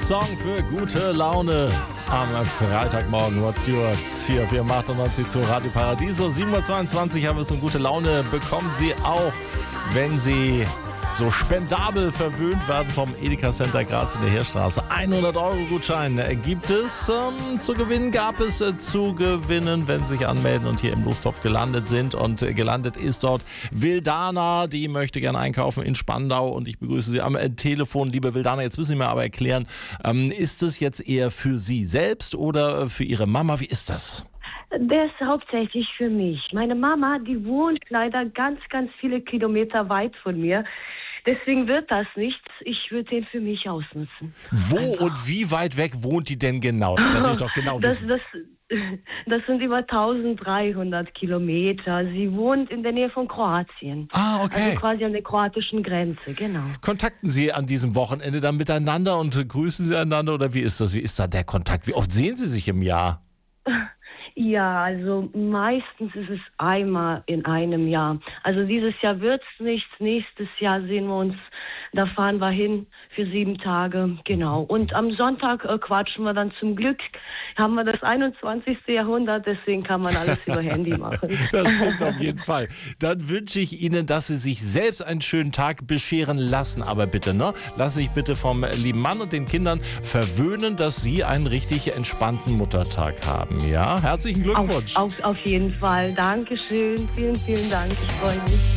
Song für gute Laune am Freitagmorgen. Rod Stewart hier für 98 zu Radio Paradiso. 7.22 Uhr haben wir so gute Laune. Bekommen Sie auch, wenn Sie so spendabel verwöhnt werden vom Edeka Center Graz in der Heerstraße. 100-Euro-Gutschein gibt es zu gewinnen, gab es zu gewinnen, wenn Sie sich anmelden und hier im Lostopf gelandet sind. Und gelandet ist dort Wildana, die möchte gerne einkaufen in Spandau. Und ich begrüße Sie am Telefon. Liebe Wildana, jetzt müssen Sie mir aber erklären, ist es jetzt eher für Sie selbst oder für Ihre Mama? Wie ist das? Der ist hauptsächlich für mich. Meine Mama, die wohnt leider ganz, ganz viele Kilometer weit von mir. Deswegen wird das nichts. Ich würde den für mich ausnutzen. Wo und wie weit weg wohnt die denn genau? Das will ich doch genau wissen. Das sind über 1300 Kilometer. Sie wohnt in der Nähe von Kroatien. Ah, okay. Also quasi an der kroatischen Grenze, genau. Kontakten Sie an diesem Wochenende dann miteinander und grüßen Sie einander oder wie ist das? Wie ist da der Kontakt? Wie oft sehen Sie sich im Jahr? Ja, also meistens ist es einmal in einem Jahr. Also dieses Jahr wird es nichts, nächstes Jahr sehen wir uns, da fahren wir hin für 7 Tage, genau. Und am Sonntag quatschen wir dann zum Glück, haben wir das 21. Jahrhundert, deswegen kann man alles über Handy machen. Das stimmt auf jeden Fall. Dann wünsche ich Ihnen, dass Sie sich selbst einen schönen Tag bescheren lassen, aber bitte, ne? Lassen Sie sich bitte vom lieben Mann und den Kindern verwöhnen, dass Sie einen richtig entspannten Muttertag haben, ja? Herzlichen Glückwunsch. Auf jeden Fall. Dankeschön. Vielen, vielen Dank. Ich freue mich.